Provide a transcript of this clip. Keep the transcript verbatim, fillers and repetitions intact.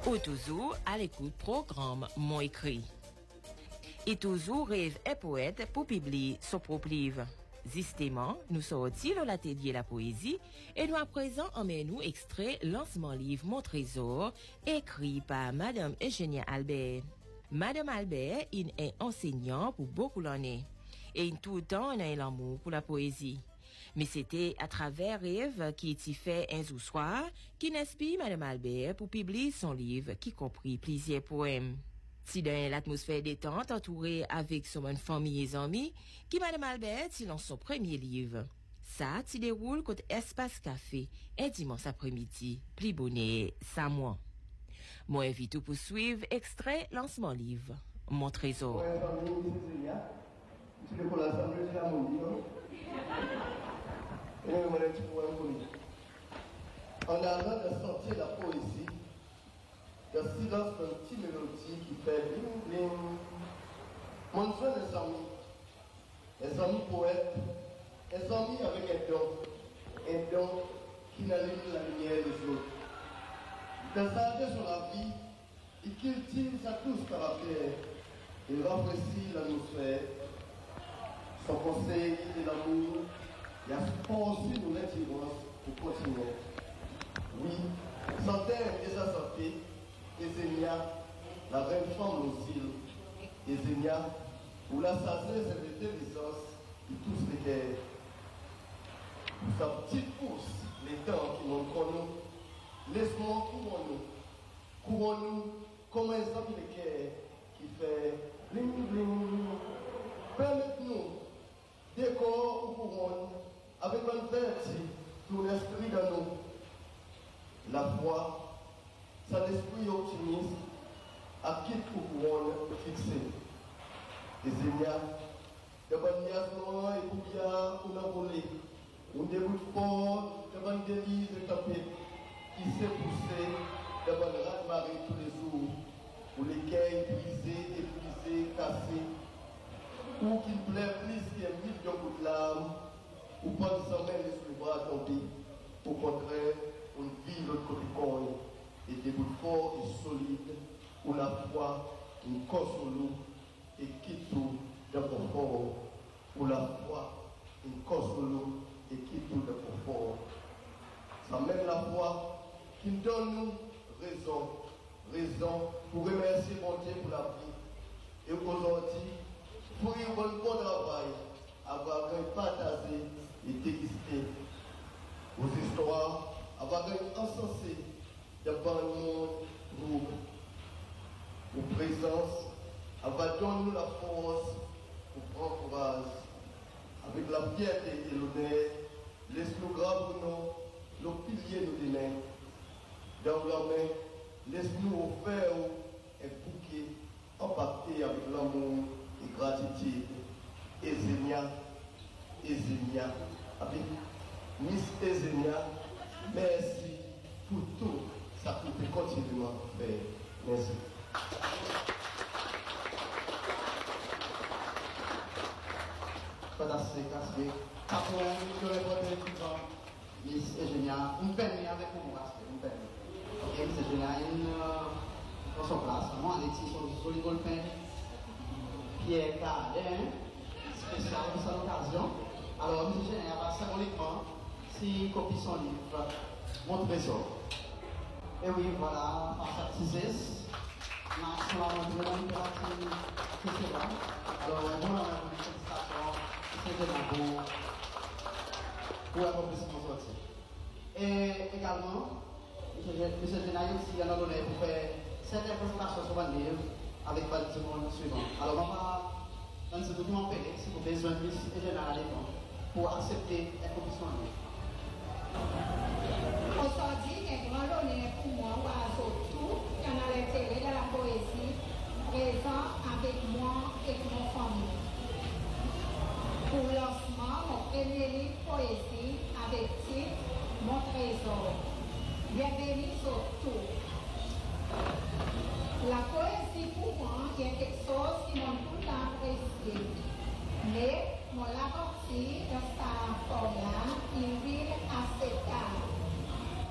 Ou toujours à l'écoute programme Mon écrit. Et toujours rêve un poète pour publier son propre livre. Justement, nous sortis dans l'atelier la poésie et nous à présent emmènons extrait lancement livre Mon trésor écrit par Madame Eugénia Albert. Madame Albert est enseignante pour beaucoup d'années et il tout le temps a un amour pour la poésie. Mais c'était à travers rêve qui était fait un jour soir qui inspire Madame Albert pour publier son livre qui comprit plusieurs poèmes. Si dans l'atmosphère détente entourée avec son famille et amis, qui Madame Albert lance son premier livre. Ça, tu déroule côté Espace Café, un dimanche après-midi, plus bonnet, ça moi. Moi, invite pour suivre extrait lancement livre, Mon trésor. En allant de sortir la poésie, le silence d'un petit mélodie qui fait bling bling. Mon frère, les amis, les amis poètes, les amis avec un don, un don qui n'allume la lumière des autres. Dans sa vie sur la vie, il cultive sa douce caractère, il rafraîchit l'atmosphère, son conseil et l'amour, il a poursuivi nos attirances pour continuer. Oui, santé et sa santé. Ezénia, la reine femme docile, Ezénia, où la sagesse et l'intelligence de tous les guerres. Sa petite pousse, les temps qui nous connaissent, laisse-moi couronner, couronne-nous comme un exemple de guerre qui fait bling bling. Permettez-nous, décor ou couronne, avec un vertu, tout l'esprit dans nous. La foi, c'est l'esprit optimiste à qui tout couronne fixé. Et Seigneur, de bonnes miasmes et bouillards ou l'envolé, ou des bouts de fort, de bonnes délices et tempêtes qui s'est poussé de bonnes raz-de-marée tous les jours, ou les quais brisés, épuisés, cassés, ou qu'il plaît plus qu'un million de larmes, ou pas de s'en mêler sur les bras tombés. Au contraire, on vit l'autre côté corps. Et des bouts forts et solides où la foi nous console et quitte tout de confort, où la foi nous console et quitte tout de confort. Ça mène la foi qui nous donne raison, raison pour remercier mon Dieu pour la vie. Et aujourd'hui, pour un bon bon travail, avoir partagé et dégusté aux histoires, avoir encensé devant le monde groupe, aux présences, abattons-nous la force pour prendre courage. Avec la fierté et l'honneur, laisse-nous graver nos, nos piliers nous dénains. Dans la main, laisse-nous offrir un bouquet impacté avec l'amour et gratitude. Ezénia, Ezénia, avec Miss Ezénia, merci pour tout. Ça peut continuellement faire. Merci. Fantastique, merci. Après, je vais voter tout le Miss Eugénia. On permet avec vous, on permet. Ok, Miss Eugénia, dans son place. Moi, on est ici sur le Joli Golpin. Pierre Cardin, spécial pour cette occasion. Alors, Miss Eugénia va symboliquement, si copie son livre, Mon trésor. Et oui, voilà, par sa tisesse, maximum de l'impérative, et cetera. Alors, nous avons une félicitations, c'était beau pour l'accomplissement sorti. Et également, M. Genaï aussi a donné pour faire certaines présentations sur le livre avec le document suivant. Alors, on va dans ce document P D, si vous avez besoin de plus et général pour accepter l'accomplissement du livre. Aujourd'hui, c'est grand honneur pour moi, surtout, qu'on a l'intérêt de la poésie, présent avec moi et mon famille. Pour le lancement, mon premier livre poésie avec titre Mon trésor. Bienvenue surtout. La poésie pour moi est quelque chose qui m'a tout apprécié. Mais, mon l'apporté dans